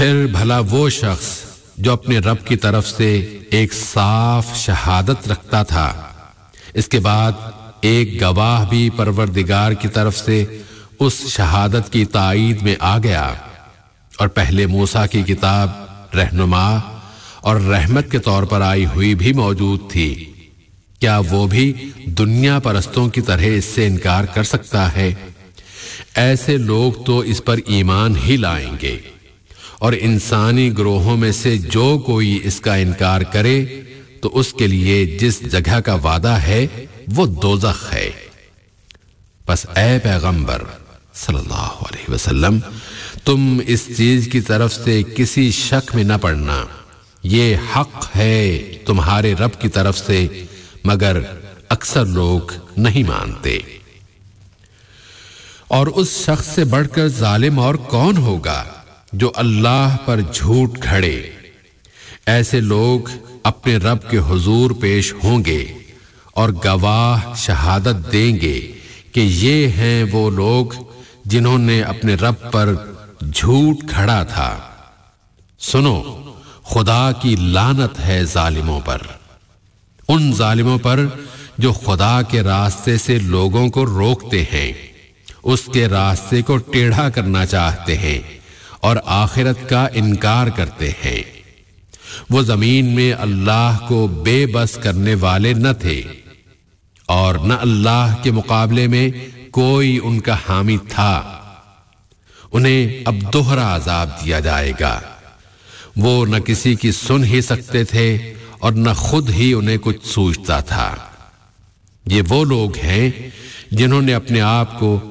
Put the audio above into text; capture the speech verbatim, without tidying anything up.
پھر بھلا وہ شخص جو اپنے رب کی طرف سے ایک صاف شہادت رکھتا تھا، اس کے بعد ایک گواہ بھی پروردگار کی طرف سے اس شہادت کی تائید میں آ گیا، اور پہلے موسیٰ کی کتاب رہنما اور رحمت کے طور پر آئی ہوئی بھی موجود تھی، کیا وہ بھی دنیا پرستوں کی طرح اس سے انکار کر سکتا ہے؟ ایسے لوگ تو اس پر ایمان ہی لائیں گے، اور انسانی گروہوں میں سے جو کوئی اس کا انکار کرے تو اس کے لیے جس جگہ کا وعدہ ہے وہ دوزخ ہے۔ پس اے پیغمبر صلی اللہ علیہ وسلم، تم اس چیز کی طرف سے کسی شک میں نہ پڑنا، یہ حق ہے تمہارے رب کی طرف سے، مگر اکثر لوگ نہیں مانتے۔ اور اس شخص سے بڑھ کر ظالم اور کون ہوگا جو اللہ پر جھوٹ گھڑے؟ ایسے لوگ اپنے رب کے حضور پیش ہوں گے اور گواہ شہادت دیں گے کہ یہ ہیں وہ لوگ جنہوں نے اپنے رب پر جھوٹ گھڑا تھا۔ سنو، خدا کی لعنت ہے ظالموں پر، ان ظالموں پر جو خدا کے راستے سے لوگوں کو روکتے ہیں، اس کے راستے کو ٹیڑھا کرنا چاہتے ہیں اور آخرت کا انکار کرتے ہیں۔ وہ زمین میں اللہ کو بے بس کرنے والے نہ تھے، اور نہ اللہ کے مقابلے میں کوئی ان کا حامی تھا۔ انہیں اب دوہرا عذاب دیا جائے گا۔ وہ نہ کسی کی سن ہی سکتے تھے اور نہ خود ہی انہیں کچھ سوچتا تھا۔ یہ وہ لوگ ہیں جنہوں نے اپنے آپ کو